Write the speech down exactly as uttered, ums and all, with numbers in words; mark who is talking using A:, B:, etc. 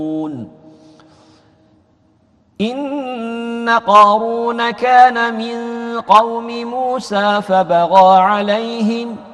A: إن قارون كان من قوم موسى فبغى عليهم